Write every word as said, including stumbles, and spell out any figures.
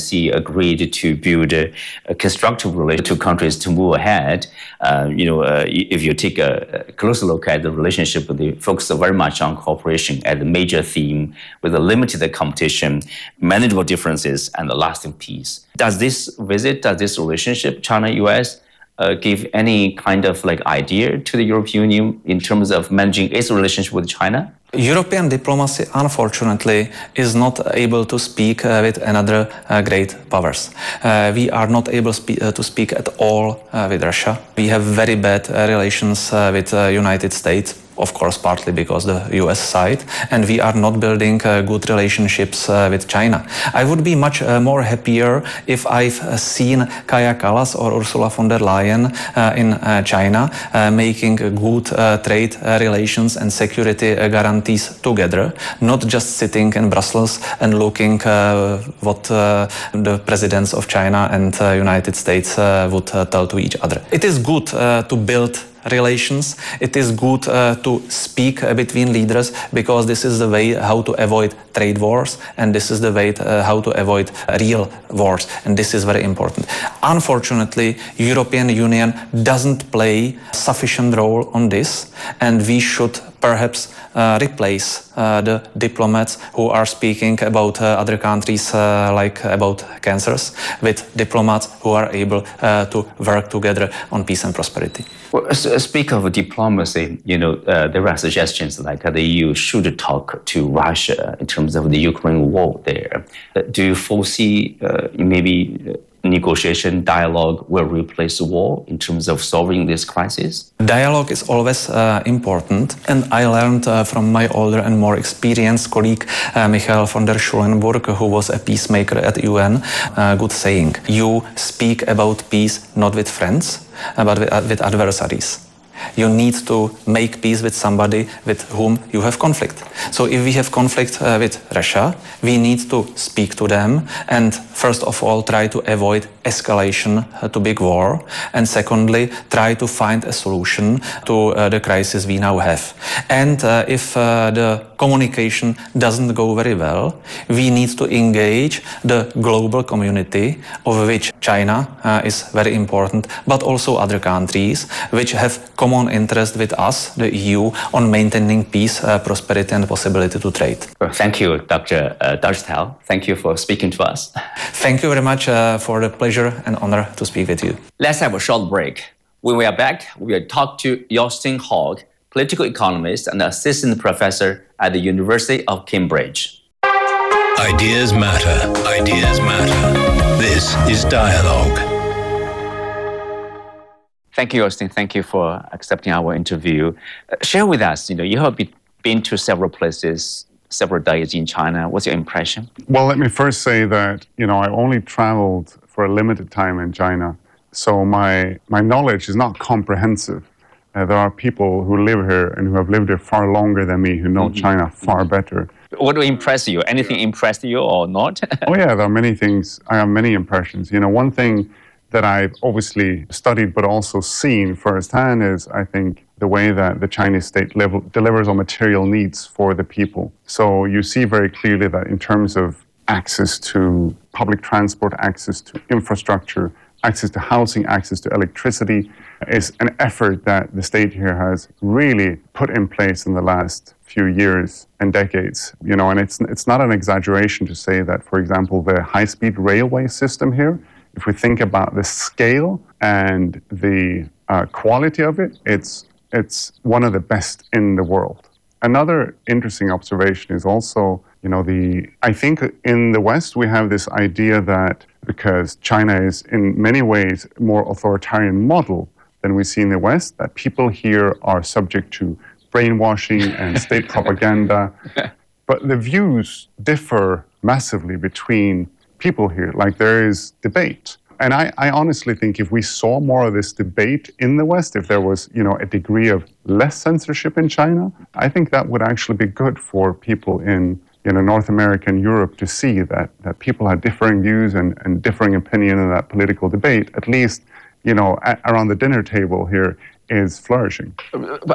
Xi agreed to build a, a constructive relationship to countries to move ahead. Uh, you know, uh, if you take a, a closer look at the relationship, they focus very much on cooperation as a major theme, with a limited competition, manageable differences, and a lasting peace. Does this visit, does this relationship, China-U S, uh, give any kind of like idea to the European Union in terms of managing its relationship with China? European diplomacy, unfortunately, is not able to speak uh, with another uh, great powers. Uh, we are not able spe uh, to speak at all uh, with Russia. We have very bad uh, relations uh, with the uh, United States, of course, partly because the U S side, and we are not building uh, good relationships uh, with China. I would be much uh, more happier if I've uh, seen Kaja Kallas or Ursula von der Leyen uh, in uh, China uh, making uh, good uh, trade uh, relations and security uh, guarantees together, not just sitting in Brussels and looking uh, what uh, the presidents of China and uh, United States uh, would uh, tell to each other. It is good uh, to build relations. It is good uh, to speak uh, between leaders, because this is the way how to avoid trade wars, and this is the way to, uh, how to avoid real wars, and this is very important. Unfortunately, European Union doesn't play sufficient role on this, and we should perhaps uh, replace uh, the diplomats who are speaking about uh, other countries uh, like about cancers with diplomats who are able uh, to work together on peace and prosperity. Well, speak of diplomacy, you know, uh, there are suggestions like uh, the E U should talk to Russia in terms of the Ukraine war there. Uh, do you foresee uh, maybe uh, negotiation, dialogue will replace war in terms of solving this crisis? Dialogue is always uh, important, and I learned uh, from my older and more experienced colleague uh, Michael von der Schulenburg, who was a peacemaker at U N, a good saying: you speak about peace not with friends, uh, but with, uh, with adversaries. You need to make peace with somebody with whom you have conflict. So if we have conflict uh, with Russia, we need to speak to them and first of all try to avoid escalation uh, to big war, and secondly try to find a solution to uh, the crisis we now have. And uh, if uh, the communication doesn't go very well, we need to engage the global community, of which China uh, is very important, but also other countries which have common interest with us, the E U, on maintaining peace, uh, prosperity and possibility to trade. Well, thank you, Doctor Uh, Dargetal. Thank you for speaking to us. Thank you very much uh, for the pleasure and honor to speak with you. Let's have a short break. When we are back, we will talk to Jostein Haug, political economist and assistant professor at the University of Cambridge. Ideas matter. Ideas matter. This is Dialogue. Thank you, Jostein. Thank you for accepting our interview. Uh, share with us, you know, you have be, been to several places, several days in China. What's your impression? Well, let me first say that, you know, I only traveled for a limited time in China. So my, my knowledge is not comprehensive. Uh, there are people who live here and who have lived here far longer than me, who know mm-hmm. China far better. What do impress you? Anything impressed you or not? Oh yeah, there are many things. I have many impressions. You know, one thing that I've obviously studied but also seen firsthand is, I think, the way that the Chinese state level delivers on material needs for the people. So you see very clearly that in terms of access to public transport, access to infrastructure, access to housing, access to electricity, is an effort that the state here has really put in place in the last few years and decades. You know, and it's it's not an exaggeration to say that, for example, the high-speed railway system here, if we think about the scale and the uh, quality of it, it's it's one of the best in the world. Another interesting observation is also, you know, the I think in the West we have this idea that because China is in many ways a more authoritarian model than we see in the West, that people here are subject to brainwashing and state propaganda. But the views differ massively between people here. Like, there is debate. And I, I honestly think if we saw more of this debate in the West, if there was, you know, a degree of less censorship in China, I think that would actually be good for people in, you know, North America and Europe to see that, that people have differing views and, and differing opinion in that political debate, at least, you know, at, around the dinner table here, is flourishing. But